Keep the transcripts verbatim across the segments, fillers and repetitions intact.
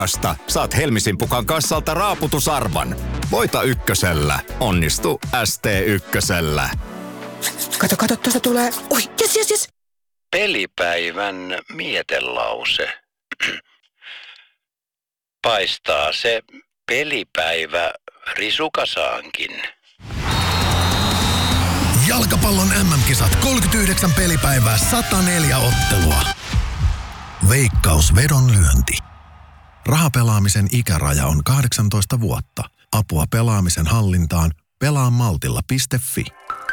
Saat Helmisimpukan kassalta raaputusarvan. Voita ykkösellä. Onnistu S T ykkösellä. Kato, kato, tuosta tulee. Oi, jes, jes, jes. Pelipäivän mietelause. Paistaa se pelipäivä risukasaankin. Jalkapallon M M-kisat kolmekymmentäyhdeksän pelipäivää, sata neljä ottelua. Veikkaus vedonlyönti. Rahapelaamisen ikäraja on kahdeksantoista vuotta. Apua pelaamisen hallintaan pelaamaltilla piste fi.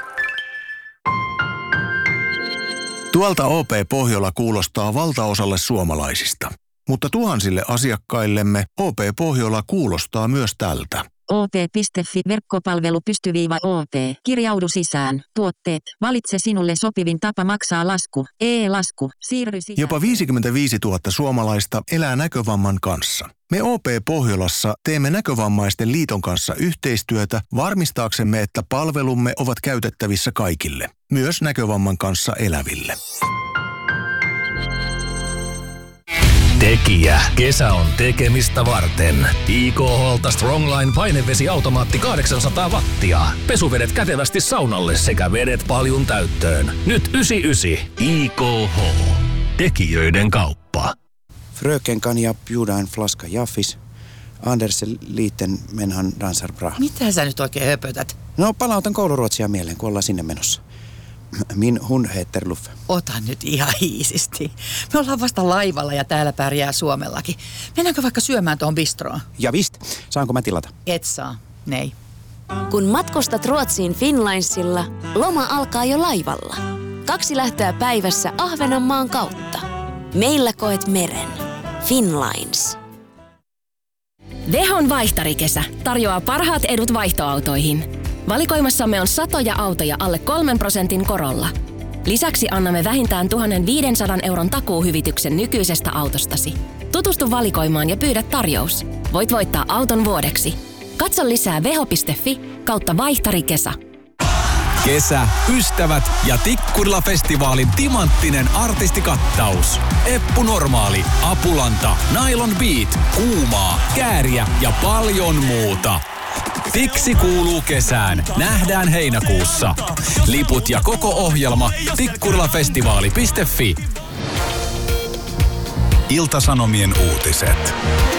Tuolta O P Pohjola kuulostaa valtaosalle suomalaisista. Mutta tuhansille asiakkaillemme O P Pohjola kuulostaa myös tältä. O P piste fi verkkopalvelu pystyviiva O P. Kirjaudu sisään. Tuotteet. Valitse sinulle sopivin tapa maksaa lasku. E-lasku. Siirry sisään. Jopa viisikymmentäviisituhatta suomalaista elää näkövamman kanssa. Me O P Pohjolassa teemme Näkövammaisten liiton kanssa yhteistyötä varmistaaksemme, että palvelumme ovat käytettävissä kaikille, myös näkövamman kanssa eläville. Tekijä. Kesä on tekemistä varten. I K H:lta Strongline painevesiautomaatti kahdeksansataa wattia. Pesuvedet kätevästi saunalle sekä vedet paljon täyttöön. Nyt yhdeksänkymmentäyhdeksän. I K H. Tekijöiden kauppa. Fröken kan jag bjuda en flaska Jaffis. Anders liten men han dansar bra. Mitä sä nyt oikein höpötät? No palautan kouluruotsia mieleen, kun ollaan sinne menossa. Min hund heter Luffe. Ota nyt ihan hiisisti. Me ollaan vasta laivalla ja täällä pärjää Suomellakin. Mennäänkö vaikka syömään tuohon bistroon? Ja vist. Saanko mä tilata? Et saa. Nei. Kun matkustat Ruotsiin Finlinesilla, loma alkaa jo laivalla. Kaksi lähtöä päivässä Ahvenanmaan kautta. Meillä koet meren. Finlines. Vehon vaihtarikesä tarjoaa parhaat edut vaihtoautoihin. Valikoimassamme on satoja autoja alle kolmen prosentin korolla. Lisäksi annamme vähintään tuhatviisisataa euron takuuhyvityksen nykyisestä autostasi. Tutustu valikoimaan ja pyydä tarjous. Voit voittaa auton vuodeksi. Katso lisää veho piste fi kautta vaihtarikesä. Kesä, ystävät ja Tikkurila-festivaalin timanttinen artistikattaus. Eppu Normaali, Apulanta, Nylon Beat, Kuumaa, Kääriä ja paljon muuta. Tiksi kuuluu kesään. Nähdään heinäkuussa. Liput ja koko ohjelma tikkurilafestivaali piste fi. Ilta-Sanomien uutiset.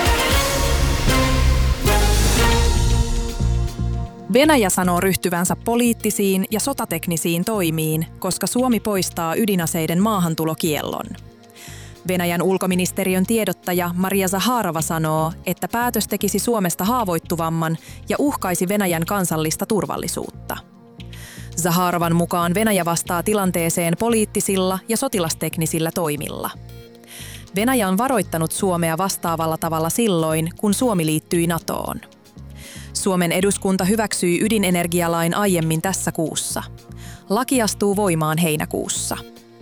Venäjä sanoo ryhtyvänsä poliittisiin ja sotateknisiin toimiin, koska Suomi poistaa ydinaseiden maahantulokiellon. Venäjän ulkoministeriön tiedottaja Maria Zaharova sanoo, että päätös tekisi Suomesta haavoittuvamman ja uhkaisi Venäjän kansallista turvallisuutta. Zaharovan mukaan Venäjä vastaa tilanteeseen poliittisilla ja sotilasteknisillä toimilla. Venäjä on varoittanut Suomea vastaavalla tavalla silloin, kun Suomi liittyi NATOon. Suomen eduskunta hyväksyi ydinenergialain aiemmin tässä kuussa. Laki astuu voimaan heinäkuussa.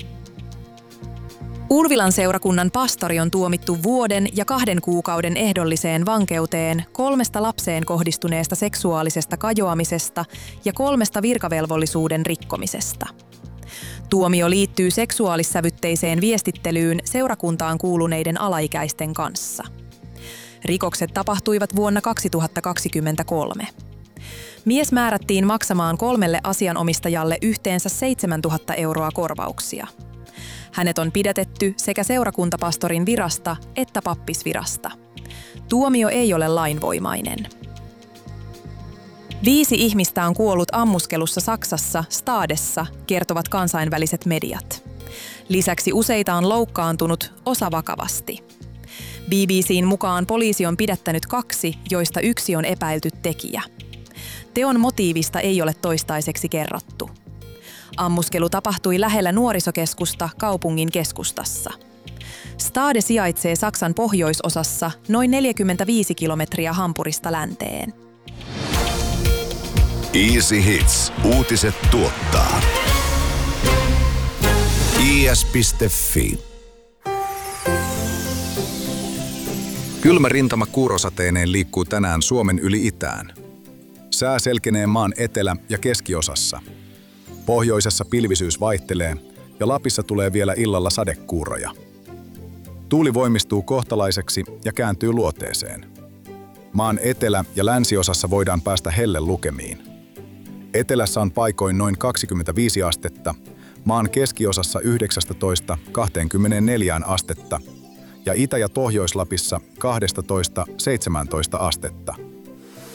Urvilan seurakunnan pastori on tuomittu vuoden ja kahden kuukauden ehdolliseen vankeuteen kolmesta lapseen kohdistuneesta seksuaalisesta kajoamisesta ja kolmesta virkavelvollisuuden rikkomisesta. Tuomio liittyy seksuaalissävytteiseen viestittelyyn seurakuntaan kuuluneiden alaikäisten kanssa. Rikokset tapahtuivat vuonna kaksituhattakaksikymmentäkolme. Mies määrättiin maksamaan kolmelle asianomistajalle yhteensä seitsemäntuhatta euroa korvauksia. Hänet on pidätetty sekä seurakuntapastorin virasta että pappisvirasta. Tuomio ei ole lainvoimainen. Viisi ihmistä on kuollut ammuskelussa Saksassa, Stadessa, kertovat kansainväliset mediat. Lisäksi useita on loukkaantunut, osa vakavasti. B B C:n mukaan poliisi on pidättänyt kaksi, joista yksi on epäilty tekijä. Teon motiivista ei ole toistaiseksi kerrottu. Ammuskelu tapahtui lähellä nuorisokeskusta kaupungin keskustassa. Stade sijaitsee Saksan pohjoisosassa noin neljäkymmentäviisi kilometriä Hampurista länteen. Easy Hits. Uutiset tuottaa. I S piste fi. Kylmä rintama kuurosateineen liikkuu tänään Suomen yli itään. Sää selkenee maan etelä- ja keskiosassa. Pohjoisessa pilvisyys vaihtelee ja Lapissa tulee vielä illalla sadekuuroja. Tuuli voimistuu kohtalaiseksi ja kääntyy luoteeseen. Maan etelä- ja länsiosassa voidaan päästä hellelukemiin. Etelässä on paikoin noin kaksikymmentäviisi astetta, maan keskiosassa yhdeksästätoista kaksikymmentäneljä astetta ja Itä- ja Pohjois-Lapissa kaksitoista seitsemäntoista astetta.